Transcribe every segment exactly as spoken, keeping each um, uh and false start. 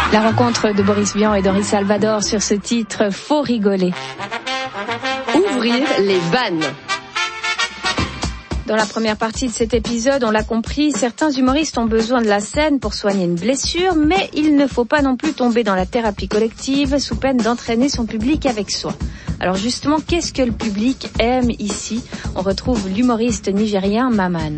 La rencontre de Boris Vian et Doris Salvador sur ce titre, Faut rigoler. Ouvrir les vannes. Dans la première partie de cet épisode, on l'a compris, certains humoristes ont besoin de la scène pour soigner une blessure, mais il ne faut pas non plus tomber dans la thérapie collective sous peine d'entraîner son public avec soi. Alors justement, qu'est-ce que le public aime ici? On retrouve l'humoriste nigérien Maman.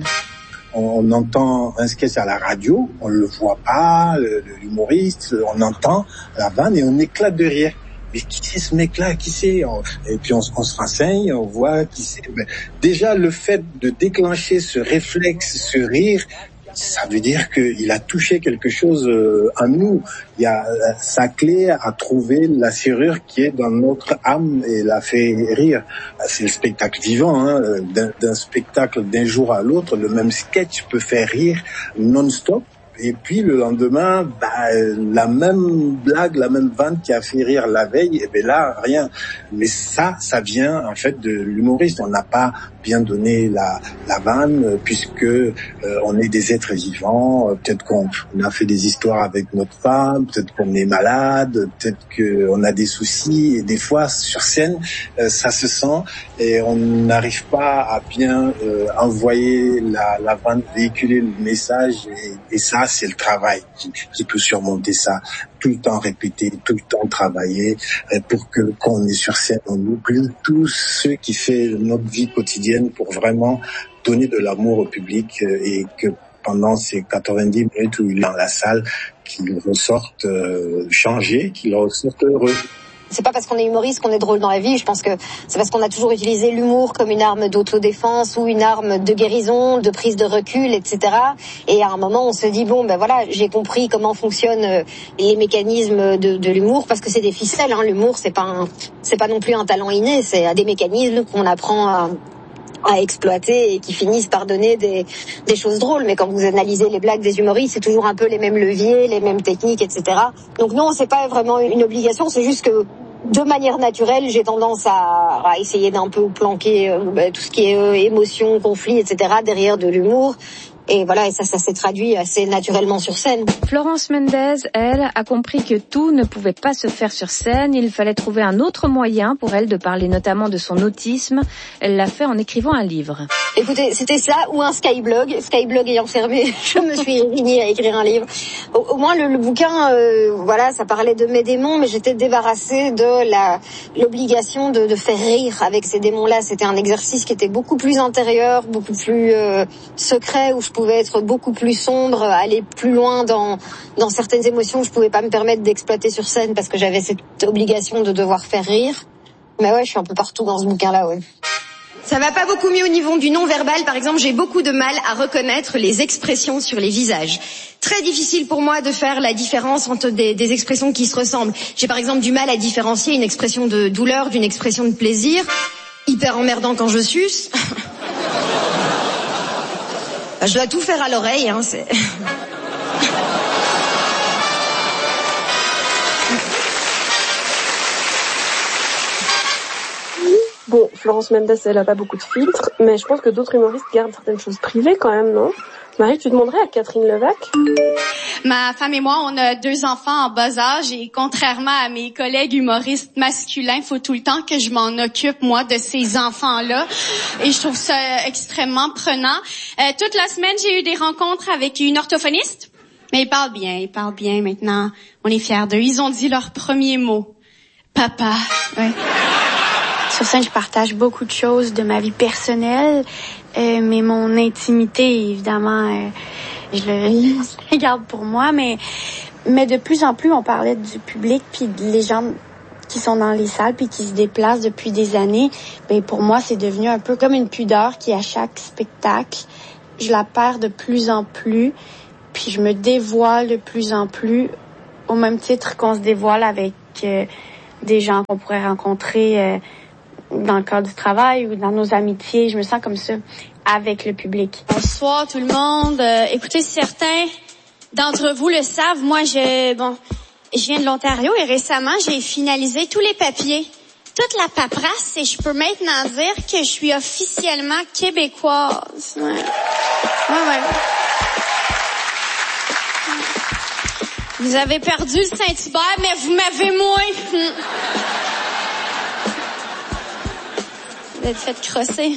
On entend un sketch à la radio, on le voit pas, l'humoriste, on entend la vanne et on éclate de rire. Mais qui c'est ce mec-là? Qui c'est? Et puis on, on se renseigne, on voit qui c'est. Mais déjà, le fait de déclencher ce réflexe, ce rire, ça veut dire qu'il a touché quelque chose en nous. Il y a sa clé à trouver la serrure qui est dans notre âme et l'a fait rire. C'est le spectacle vivant, hein. D'un, d'un spectacle d'un jour à l'autre, le même sketch peut faire rire non-stop. Et puis le lendemain, bah, la même blague, la même vanne qui a fait rire la veille, et ben là, rien. Mais ça, ça vient en fait de l'humoriste. On n'a pas bien donné la, la vanne, puisque euh, on est des êtres vivants. Peut-être qu'on on a fait des histoires avec notre femme, peut-être qu'on est malade, peut-être qu'on a des soucis. Et des fois, sur scène, euh, ça se sent et on n'arrive pas à bien euh, envoyer la, la vanne, véhiculer le message. Et, et ça, c'est le travail qui, qui peut surmonter ça. Tout le temps répéter, tout le temps travailler pour que quand on est sur scène, on oublie tout ce qui fait notre vie quotidienne pour vraiment donner de l'amour au public et que pendant ces quatre-vingt-dix minutes où il est dans la salle, qu'il ressorte euh, changé, qu'il ressorte heureux. C'est pas parce qu'on est humoriste qu'on est drôle dans la vie. Je pense que c'est parce qu'on a toujours utilisé l'humour comme une arme d'autodéfense ou une arme de guérison, de prise de recul, et cetera. Et à un moment, on se dit bon, ben voilà, j'ai compris comment fonctionnent les mécanismes de, de l'humour, parce que c'est des ficelles. Hein. L'humour, c'est pas un, c'est pas non plus un talent inné. C'est des mécanismes qu'on apprend à à exploiter et qui finissent par donner des, des choses drôles. Mais quand vous analysez les blagues des humoristes, c'est toujours un peu les mêmes leviers, les mêmes techniques, et cetera. Donc non, c'est pas vraiment une obligation, c'est juste que de manière naturelle, j'ai tendance à, à essayer d'un peu planquer euh, bah, tout ce qui est euh, émotion, conflit, et cetera derrière de l'humour. Et voilà, et ça, ça s'est traduit assez naturellement sur scène. Florence Mendez, elle, a compris que tout ne pouvait pas se faire sur scène. Il fallait trouver un autre moyen pour elle de parler notamment de son autisme. Elle l'a fait en écrivant un livre. Écoutez, c'était ça ou un Skyblog. Skyblog ayant fermé, je me suis résignée à écrire un livre. Au, au moins, le, le bouquin, euh, voilà, ça parlait de mes démons, mais j'étais débarrassée de la l'obligation de, de faire rire avec ces démons-là. C'était un exercice qui était beaucoup plus intérieur, beaucoup plus euh, secret, où je pouvais être beaucoup plus sombre, aller plus loin dans dans certaines émotions que je pouvais pas me permettre d'exploiter sur scène parce que j'avais cette obligation de devoir faire rire. Mais ouais, je suis un peu partout dans ce bouquin-là, ouais. Ça va pas beaucoup mieux au niveau du non-verbal. Par exemple, j'ai beaucoup de mal à reconnaître les expressions sur les visages. Très difficile pour moi de faire la différence entre des, des expressions qui se ressemblent. J'ai par exemple du mal à différencier une expression de douleur d'une expression de plaisir. Hyper emmerdant quand je suce. Je dois tout faire à l'oreille, hein, c'est... Bon, Florence Mendes, elle a pas beaucoup de filtres, mais je pense que d'autres humoristes gardent certaines choses privées quand même, non? Marie, tu demanderais à Catherine Levac? Ma femme et moi, on a deux enfants en bas âge et contrairement à mes collègues humoristes masculins, il faut tout le temps que je m'en occupe, moi, de ces enfants-là. Et je trouve ça extrêmement prenant. Euh, toute la semaine, j'ai eu des rencontres avec une orthophoniste. Mais ils parlent bien, ils parlent bien maintenant. On est fiers d'eux. Ils ont dit leur premier mot. Papa. Ouais. Sur scène, je partage beaucoup de choses de ma vie personnelle, euh, mais mon intimité, évidemment, euh, je le, je le garde pour moi. Mais, mais de plus en plus, on parlait du public, puis les gens qui sont dans les salles, puis qui se déplacent depuis des années. Ben pour moi, c'est devenu un peu comme une pudeur qui, à chaque spectacle, je la perds de plus en plus, puis je me dévoile de plus en plus, au même titre qu'on se dévoile avec euh, des gens qu'on pourrait rencontrer euh, dans le cadre du travail ou dans nos amitiés. Je me sens comme ça avec le public. Bonsoir tout le monde. Euh, écoutez, certains d'entre vous le savent. Moi, je bon, je viens de l'Ontario et récemment, j'ai finalisé tous les papiers, toute la paperasse, et je peux maintenant dire que je suis officiellement québécoise. Ouais, ouais, ouais. Vous avez perdu le Saint-Hubert, mais vous m'avez moins. Vous êtes fait crosser.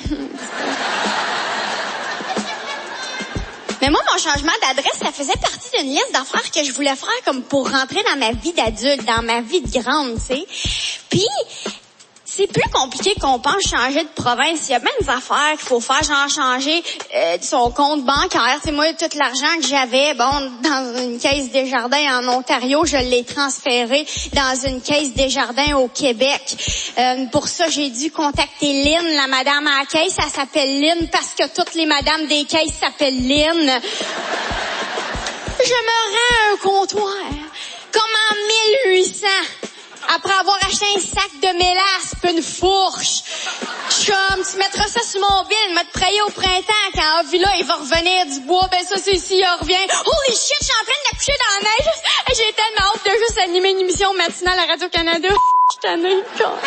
Mais moi, mon changement d'adresse, ça faisait partie d'une liste d'affaires que je voulais faire comme pour rentrer dans ma vie d'adulte, dans ma vie de grande, tu sais. Puis, c'est plus compliqué qu'on pense changer de province. Il y a bien des affaires qu'il faut faire, genre changer euh, son compte bancaire. Tu sais, moi, tout l'argent que j'avais, bon, dans une caisse Desjardins en Ontario, je l'ai transféré dans une caisse Desjardins au Québec. Euh, pour ça, j'ai dû contacter Lynn, la madame à la caisse. Elle s'appelle Lynn parce que toutes les madames des caisses s'appellent Lynn. Je me rends à un comptoir, comme en mille huit cents. Après avoir acheté un sac de mélasse pis une fourche. Je suis comme, tu mettras ça sur mon bill, m'a te prayer au printemps, quand Avila, il va revenir du bois, ben ça, c'est ici, il revient. Holy shit, je suis en train d'accoucher dans la neige. J'ai tellement hâte de juste animer une émission matinale à Radio-Canada. Je suis tannée, quoi.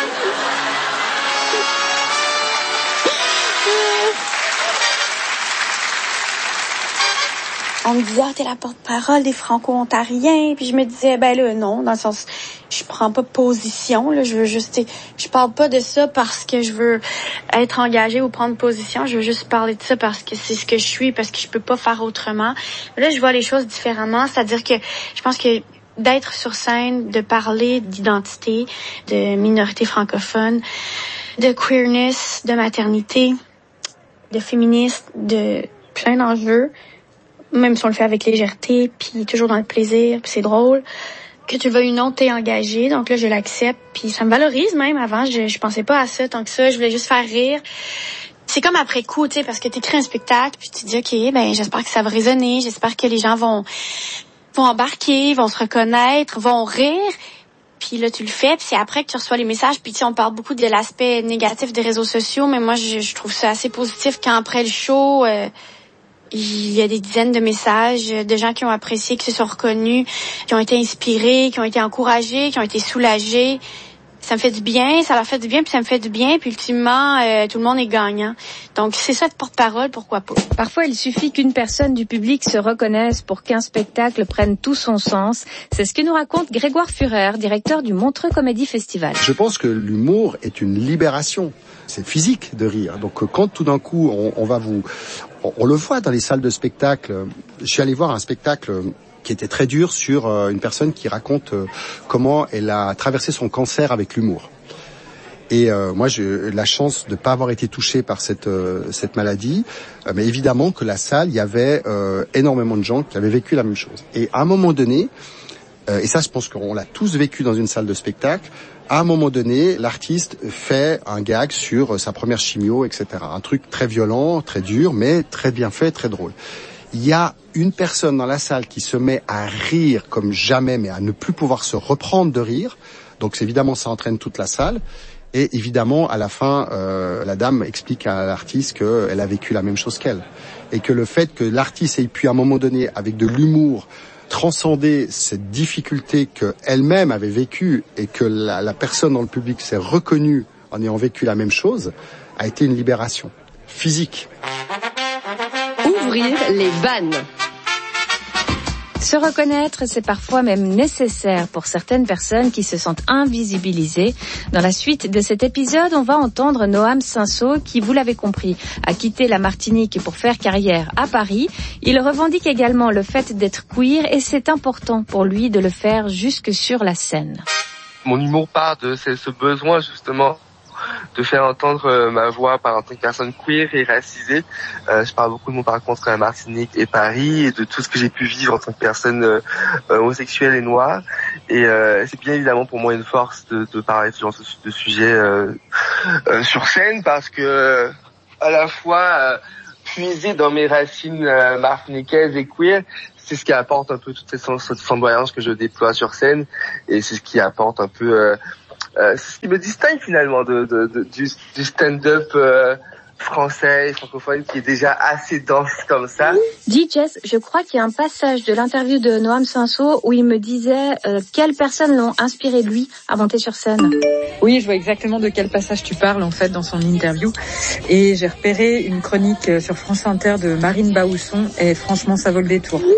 On me disait, ah, t'es la porte-parole des Franco-Ontariens. Puis je me disais, ben là, non, dans le sens, je prends pas position, là. Je veux juste, je parle pas de ça parce que je veux être engagée ou prendre position. Je veux juste parler de ça parce que c'est ce que je suis, parce que je peux pas faire autrement. Là, je vois les choses différemment. C'est-à-dire que je pense que d'être sur scène, de parler d'identité, de minorité francophone, de queerness, de maternité, de féminisme, de plein d'enjeux, même si on le fait avec légèreté, puis toujours dans le plaisir, puis c'est drôle, que tu le veuilles ou non, t'es engagé, donc là, je l'accepte, puis ça me valorise même. Avant, je, je pensais pas à ça tant que ça, je voulais juste faire rire. C'est comme après coup, tu sais, parce que t'écris un spectacle, puis tu te dis, OK, ben j'espère que ça va résonner, j'espère que les gens vont vont embarquer, vont se reconnaître, vont rire, puis là, tu le fais, puis c'est après que tu reçois les messages, puis tu sais, on parle beaucoup de l'aspect négatif des réseaux sociaux, mais moi, je, je trouve ça assez positif quand après le show... Euh, il y a des dizaines de messages de gens qui ont apprécié, qui se sont reconnus, qui ont été inspirés, qui ont été encouragés, qui ont été soulagés. Ça me fait du bien, ça leur fait du bien, puis ça me fait du bien, puis ultimement, euh, tout le monde est gagnant. Donc, c'est ça de porte-parole, pourquoi pas. Parfois, il suffit qu'une personne du public se reconnaisse pour qu'un spectacle prenne tout son sens. C'est ce que nous raconte Grégoire Führer, directeur du Montreux Comedy Festival. Je pense que l'humour est une libération. C'est physique de rire. Donc, quand tout d'un coup, on, on va vous... On, on le voit dans les salles de spectacle. Je suis allé voir un spectacle qui était très dur sur euh, une personne qui raconte euh, comment elle a traversé son cancer avec l'humour. Et euh, moi, j'ai eu la chance de ne pas avoir été touché par cette euh, cette maladie, euh, mais évidemment que la salle, il y avait euh, énormément de gens qui avaient vécu la même chose. Et à un moment donné, euh, et ça, je pense qu'on l'a tous vécu dans une salle de spectacle, à un moment donné, l'artiste fait un gag sur euh, sa première chimio, et cetera. Un truc très violent, très dur, mais très bien fait, très drôle. Il y a une personne dans la salle qui se met à rire comme jamais, mais à ne plus pouvoir se reprendre de rire. Donc évidemment, ça entraîne toute la salle. Et évidemment, à la fin, euh, la dame explique à l'artiste qu'elle a vécu la même chose qu'elle. Et que le fait que l'artiste ait pu, à un moment donné, avec de l'humour, transcender cette difficulté qu'elle-même avait vécue et que la, la personne dans le public s'est reconnue en ayant vécu la même chose, a été une libération physique. Ouvrir les vannes. Se reconnaître, c'est parfois même nécessaire pour certaines personnes qui se sentent invisibilisées. Dans la suite de cet épisode, on va entendre Noam Cinsault qui, vous l'avez compris, a quitté la Martinique pour faire carrière à Paris. Il revendique également le fait d'être queer et c'est important pour lui de le faire jusque sur la scène. Mon humour part de ce, ce besoin justement de faire entendre euh, ma voix par en tant que personne queer et racisée. Euh, je parle beaucoup de mon parcours entre la Martinique et Paris et de tout ce que j'ai pu vivre en tant que personne euh, homosexuelle et noire. Et euh, c'est bien évidemment pour moi une force de, de parler de ce genre de sujet euh, euh, sur scène parce que euh, à la fois euh, puiser dans mes racines euh, martiniquaises et queer, c'est ce qui apporte un peu toute cette flamboyance que je déploie sur scène et c'est ce qui apporte un peu euh, Euh, c'est ce qui me distingue finalement de, de, de, du, du stand-up euh, français et francophone qui est déjà assez dense comme ça. Dis Jess, je crois qu'il y a un passage de l'interview de Noam Cinsault où il me disait euh, quelles personnes l'ont inspiré de lui à monter sur scène. Oui, je vois exactement de quel passage tu parles en fait dans son interview et j'ai repéré une chronique sur France Inter de Marine Baousson et franchement ça vaut le détour.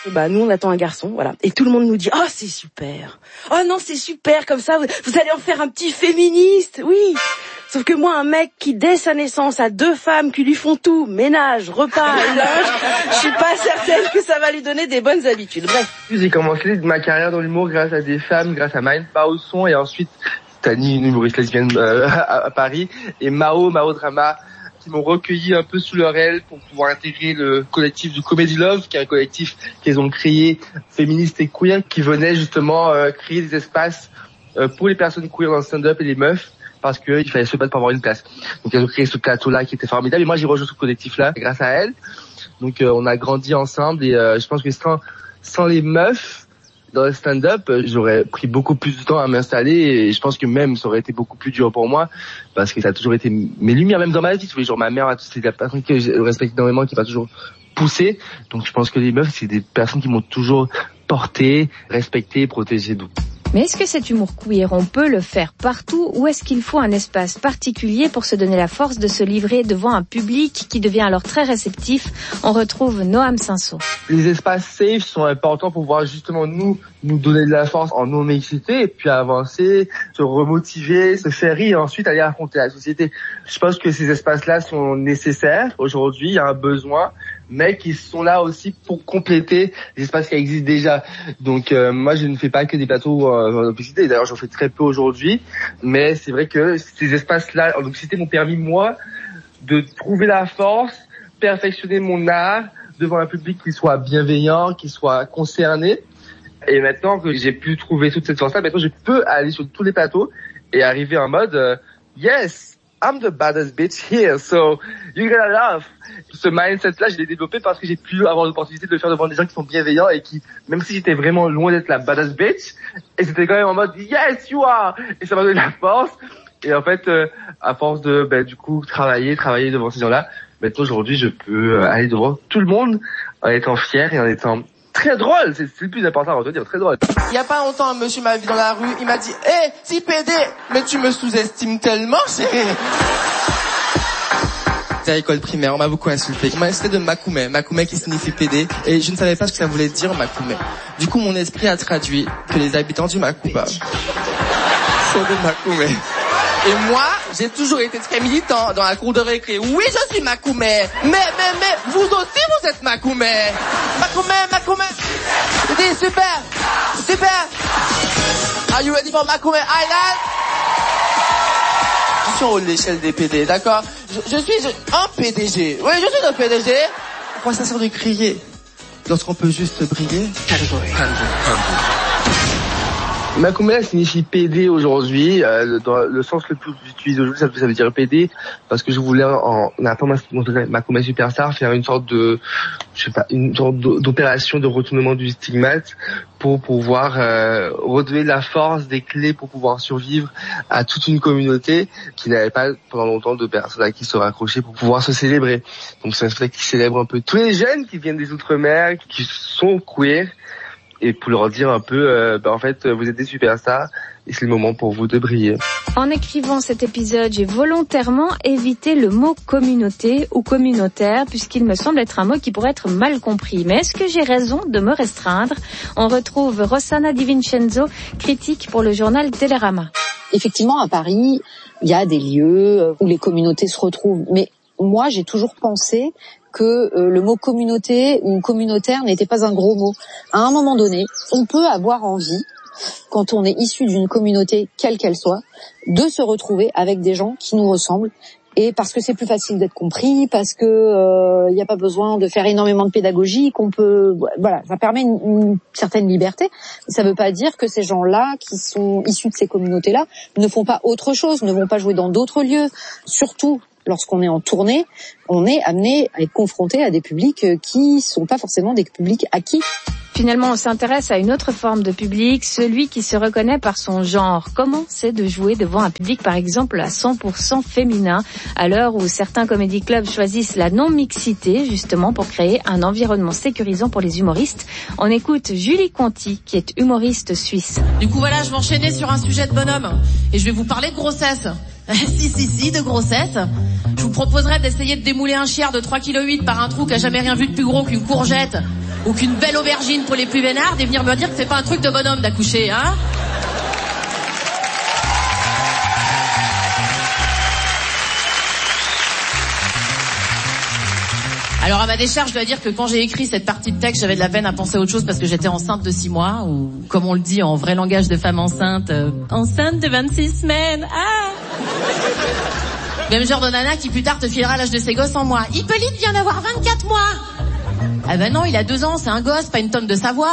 Bah nous on attend un garçon, voilà. Et tout le monde nous dit oh c'est super. Oh non c'est super comme ça, vous, vous allez en faire un petit féministe, oui. Sauf que moi un mec qui dès sa naissance a deux femmes qui lui font tout, ménage, repas et linge, je suis pas certaine que ça va lui donner des bonnes habitudes. Bref. J'ai commencé ma carrière dans l'humour grâce à des femmes, grâce à Marine Pausson et ensuite Tani, une humoriste lesbienne euh, à, à Paris, et Mao, Mao Drama, qui m'ont recueilli un peu sous leur aile pour pouvoir intégrer le collectif du Comedy Love, qui est un collectif qu'ils ont créé, féministe et queer, qui venait justement euh, créer des espaces euh, pour les personnes queer dans le stand-up et les meufs, parce qu'il fallait se battre pour avoir une place. Donc ils ont créé ce plateau-là qui était formidable, et moi j'ai rejoint ce collectif-là grâce à elle. Donc euh, on a grandi ensemble, et euh, je pense que sans, sans les meufs, dans le stand-up, j'aurais pris beaucoup plus de temps à m'installer et je pense que même ça aurait été beaucoup plus dur pour moi parce que ça a toujours été mes lumières, même dans ma vie tous les jours. Ma mère, c'est la personne que je respecte énormément, qui m'a toujours poussé. Donc je pense que les meufs, c'est des personnes qui m'ont toujours porté, respecté, protégé. Donc. Mais est-ce que cet humour queer, on peut le faire partout ou est-ce qu'il faut un espace particulier pour se donner la force de se livrer devant un public qui devient alors très réceptif? On retrouve Noam Cinceau. Les espaces safe sont importants pour pouvoir justement nous nous donner de la force en non-mixité et puis avancer, se remotiver, se faire rire et ensuite aller affronter la société. Je pense que ces espaces-là sont nécessaires. Aujourd'hui, il y a un besoin, mais qui sont là aussi pour compléter les espaces qui existent déjà. Donc euh, moi, je ne fais pas que des plateaux euh, en publicité. D'ailleurs, j'en fais très peu aujourd'hui. Mais c'est vrai que ces espaces-là en publicité m'ont permis, moi, de trouver la force, perfectionner mon art devant un public qui soit bienveillant, qui soit concerné. Et maintenant que j'ai pu trouver toute cette force-là, maintenant je peux aller sur tous les plateaux et arriver en mode euh, yes, I'm the baddest bitch here, so you're gonna laugh. Ce mindset-là, je l'ai développé parce que j'ai pu avoir l'opportunité de le faire devant des gens qui sont bienveillants et qui, même si j'étais vraiment loin d'être la baddest bitch, et c'était quand même en mode yes, you are, et ça m'a donné la force. Et en fait, euh, à force de, ben, du coup, travailler, travailler devant ces gens-là, maintenant aujourd'hui, je peux aller devant tout le monde en étant fier et en étant très drôle, c'est, c'est le plus important à retenir, très drôle. Il y a pas longtemps, un monsieur m'a vu dans la rue, il m'a dit hé, hey, si P D, mais tu me sous-estimes tellement, chérie. C'était à l'école primaire, on m'a beaucoup insulté. On m'a insulté de Makoumé, Makoumé qui signifie P D, et je ne savais pas ce que ça voulait dire Makoumé. Du coup, mon esprit a traduit que les habitants du Makouba sont des Makoumé. Et moi, j'ai toujours été très militant dans la cour de récré. Oui, je suis Makoumé. Mais, mais, mais, vous aussi, vous êtes Makoumé. Makoumé, Makoumé. Je dis, super, super. Are you ready for Makoumé Island? Je suis en haut de l'échelle des P D, d'accord? Je, je suis je, un P D G. Oui, je suis un P D G. Pourquoi ça sert de crier lorsqu'on peut juste briller? Makoumé signifie P D aujourd'hui, euh, dans le sens le plus utilisé aujourd'hui, ça, ça veut dire P D, parce que je voulais en appelant Makoumé Superstar faire une sorte de, je sais pas, une sorte d'opération de retournement du stigmate pour pouvoir euh, redonner de la force, des clés pour pouvoir survivre à toute une communauté qui n'avait pas pendant longtemps de personnes à qui se raccrocher pour pouvoir se célébrer. Donc c'est un spectacle qui célèbre un peu tous les jeunes qui viennent des Outre-mer, qui sont queer, et pour leur dire un peu, euh, bah, en fait, vous êtes des superstars et c'est le moment pour vous de briller. En écrivant cet épisode, j'ai volontairement évité le mot communauté ou communautaire puisqu'il me semble être un mot qui pourrait être mal compris. Mais est-ce que j'ai raison de me restreindre? On retrouve Rossana Di Vincenzo, critique pour le journal Télérama. Effectivement, à Paris, il y a des lieux où les communautés se retrouvent. Mais moi, j'ai toujours pensé que euh, le mot communauté ou communautaire n'était pas un gros mot. À un moment donné, on peut avoir envie, quand on est issu d'une communauté, quelle qu'elle soit, de se retrouver avec des gens qui nous ressemblent. Et parce que c'est plus facile d'être compris, parce que il euh, n'y a pas besoin de faire énormément de pédagogie, qu'on peut, voilà, ça permet une, une certaine liberté. Ça ne veut pas dire que ces gens-là, qui sont issus de ces communautés-là, ne font pas autre chose, ne vont pas jouer dans d'autres lieux. Surtout lorsqu'on est en tournée, on est amené à être confronté à des publics qui sont pas forcément des publics acquis. Finalement, on s'intéresse à une autre forme de public, celui qui se reconnaît par son genre. Comment c'est de jouer devant un public, par exemple, à cent pour cent féminin, à l'heure où certains comédie clubs choisissent la non-mixité, justement, pour créer un environnement sécurisant pour les humoristes. On écoute Julie Conti, qui est humoriste suisse. Du coup, voilà, je vais enchaîner sur un sujet de bonhomme. Et je vais vous parler de grossesse. si, si, si, de grossesse. Je vous proposerais d'essayer de démouler un chiard de trois virgule huit kilos par un trou qui a jamais rien vu de plus gros qu'une courgette. Ou qu'une belle aubergine pour les plus vénardes et venir me dire que c'est pas un truc de bonhomme d'accoucher, hein. Alors à ma décharge, je dois dire que quand j'ai écrit cette partie de texte, j'avais de la peine à penser à autre chose parce que j'étais enceinte de six mois, ou comme on le dit en vrai langage de femme enceinte, euh, enceinte de vingt-six semaines. Ah. Même genre de nana qui plus tard te filera l'âge de ses gosses en mois. Hippolyte vient d'avoir vingt-quatre mois. Ah ben non, il a deux ans, c'est un gosse, pas une tonne de Savoie.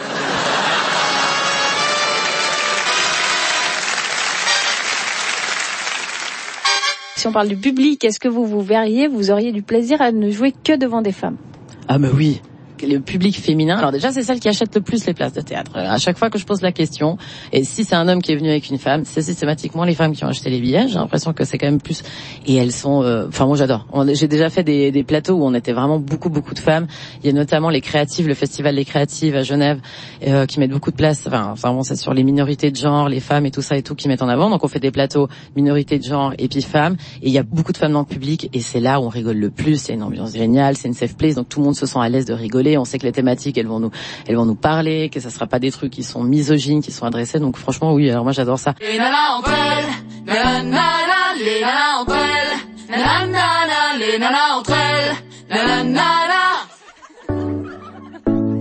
Si on parle du public, est-ce que vous vous verriez, vous auriez du plaisir à ne jouer que devant des femmes? Ah mais oui. Le public féminin, alors déjà c'est celle qui achète le plus les places de théâtre. À chaque fois que je pose la question, et si c'est un homme qui est venu avec une femme, c'est systématiquement les femmes qui ont acheté les billets. J'ai l'impression que c'est quand même plus, et elles sont, euh... enfin moi j'adore. On... J'ai déjà fait des, des plateaux où on était vraiment beaucoup beaucoup de femmes. Il y a notamment les créatives, le festival des créatives à Genève, euh, qui mettent beaucoup de place. Enfin, enfin bon, c'est sur les minorités de genre, les femmes et tout ça et tout qui mettent en avant. Donc on fait des plateaux minorités de genre et puis femmes, et il y a beaucoup de femmes dans le public, et c'est là où on rigole le plus. Il y a une ambiance géniale, c'est une safe place, donc tout le monde se sent à l'aise de rigoler. On sait que les thématiques, elles vont nous, elles vont nous parler, que ça sera pas des trucs qui sont misogynes, qui sont adressés. Donc franchement, oui. Alors moi, j'adore ça. Les nanas entre elles, nanana, les nanas entre elles, nanana, les nanas entre elles, nanana.